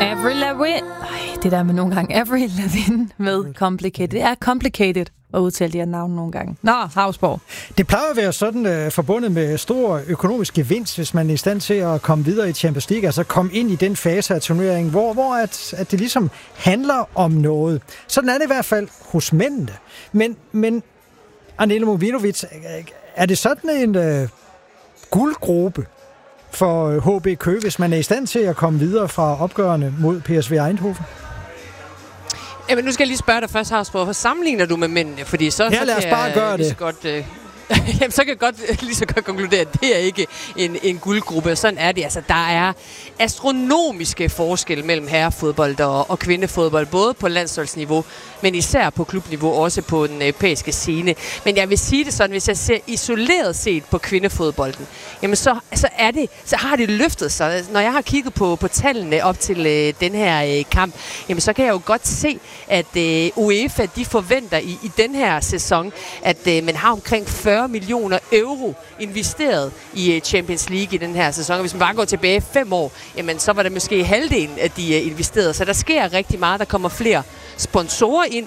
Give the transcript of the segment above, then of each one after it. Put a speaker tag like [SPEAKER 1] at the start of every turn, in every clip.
[SPEAKER 1] Avril Lavigne. Det der med nogle gange. Avril Lavigne med Complicated. Det er complicated at udtale de her navne nogle gange. Nå, Hausborg.
[SPEAKER 2] Det plejer at være sådan forbundet med stor økonomisk gevinst, hvis man er i stand til at komme videre i Champions League, altså komme ind i den fase af turneringen, hvor at det ligesom handler om noget. Sådan er det i hvert fald hos mændene. Men Anela Movinovic, er det sådan en guldgruppe for HB Køge, hvis man er i stand til at komme videre fra opgørende mod PSV Eindhoven?
[SPEAKER 3] Jamen, nu skal jeg lige spørge dig først, Hausborg, for sammenligner du med mændene? Fordi så
[SPEAKER 2] lad os bare gøre det.
[SPEAKER 3] Jamen, så kan jeg godt lige så godt konkludere, at det er ikke en guldgruppe. Sådan er det. Altså, der er astronomiske forskelle mellem herrefodbold og kvindefodbold, både på landsholdsniveau, men især på klubniveau, også på den europæiske scene. Men jeg vil sige det sådan, hvis jeg ser isoleret set på kvindefodbolden, jamen så har det løftet sig. Når jeg har kigget på tallene op til den her kamp, jamen så kan jeg jo godt se, at UEFA, de forventer i den her sæson, at man har omkring 40 millioner euro investeret i Champions League i den her sæson. Og hvis man bare går tilbage 5 år, jamen så var det måske halvdelen af de investerede. Så der sker rigtig meget. Der kommer flere sponsorer ind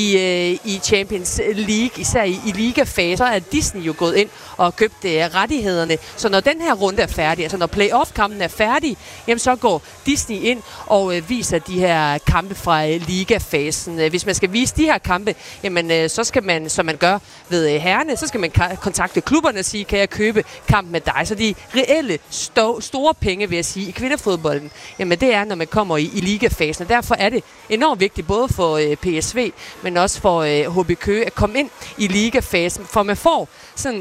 [SPEAKER 3] i Champions League, især i ligafaser, er Disney jo gået ind og købt rettighederne. Så når den her runde er færdig, altså når playoff-kampen er færdig, jamen så går Disney ind og viser de her kampe fra ligafasen. Hvis man skal vise de her kampe, jamen så skal man, som man gør ved herrerne, så skal man kontakte klubberne og sige, kan jeg købe kamp med dig? Så de reelle store penge, vil jeg sige, i kvindefodbolden, jamen det er, når man kommer i ligafasen. Og derfor er det enormt vigtigt, både for PSV, men også for HB Køge, at komme ind i ligafasen, for man får sådan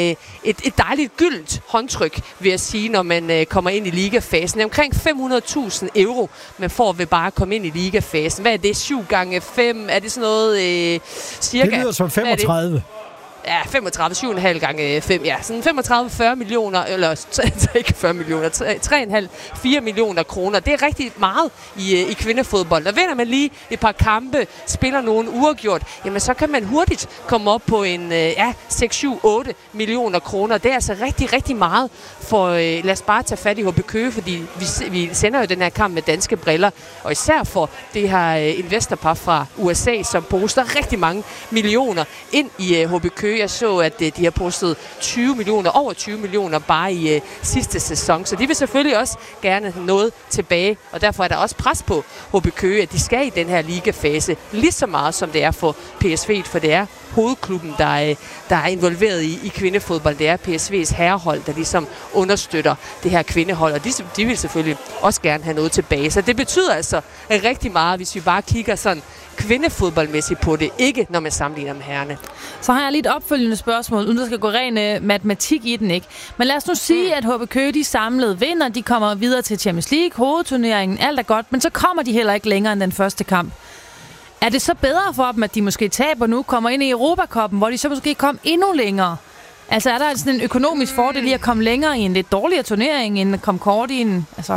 [SPEAKER 3] et dejligt gyldent håndtryk, vil jeg sige, når man kommer ind i ligafasen. Det er omkring 500.000 euro, man får ved bare at komme ind i ligafasen. Hvad er det? 7 gange 5? Er det sådan noget cirka? Det
[SPEAKER 2] lyder som 35.
[SPEAKER 3] Ja, 35, 7,5 gange 5, ja. Sådan 35-40 millioner, eller ikke 40 millioner, 3,5-4 millioner kroner. Det er rigtig meget i kvindefodbold. Og vinder man lige et par kampe, spiller nogen uafgjort, jamen så kan man hurtigt komme op på en 6-7-8 millioner kroner. Det er altså rigtig, rigtig meget for, lad os bare tage fat i HB Køge, fordi vi sender jo den her kamp med danske briller, og især for det her investorpar fra USA, som poster rigtig mange millioner ind i HB Køge. Jeg så, at de har postet over 20 millioner bare i sidste sæson. Så de vil selvfølgelig også gerne have noget tilbage. Og derfor er der også pres på HB Køge, at de skal i den her ligafase lige så meget, som det er for PSV. For det er hovedklubben, der er involveret i kvindefodbold. Det er PSV's herrehold, der ligesom understøtter det her kvindehold. Og de vil selvfølgelig også gerne have noget tilbage. Så det betyder altså rigtig meget, hvis vi bare kigger sådan kvindefodboldmæssigt på det, ikke når man sammenligner med herrerne.
[SPEAKER 1] Så har jeg lige et opfølgende spørgsmål, uden der skal gå ren matematik i den, ikke? Men lad os nu sige, at HB Køge, de samlede vinder, de kommer videre til Champions League, hovedturneringen, alt er godt, men så kommer de heller ikke længere end den første kamp. Er det så bedre for dem, at de måske taber nu, kommer ind i Europacupen, hvor de så måske kommer endnu længere? Altså er der sådan en økonomisk fordel i at komme længere i en lidt dårligere turnering, end at komme kort i en... Altså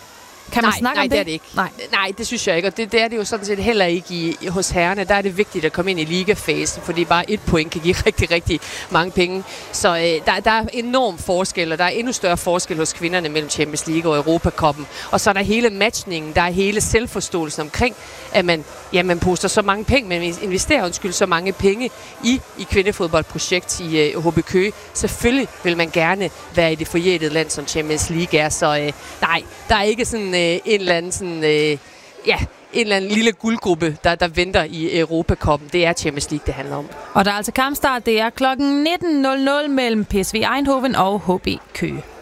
[SPEAKER 1] kan man snakke om det?
[SPEAKER 3] Nej, det er det ikke. Nej, det synes jeg ikke, og det er det jo sådan set heller ikke hos herrerne. Der er det vigtigt at komme ind i ligafasen, fordi bare 1 point kan give rigtig, rigtig mange penge. Så der er enorm forskel, og der er endnu større forskel hos kvinderne mellem Champions League og Europacupen. Og så er der hele matchningen, der er hele selvforståelsen omkring, at man poster så mange penge, men investerer så mange penge i kvindefodboldprojekt i HB Køge. Selvfølgelig vil man gerne være i det forjættede land, som Champions League er, så nej, der er ikke sådan en eller anden lille guldgruppe, der venter i Europacupen. Det er Champions League, det handler om.
[SPEAKER 1] Og der er altså kampstart. Det er kl. 19.00 mellem PSV Eindhoven og HB Køge.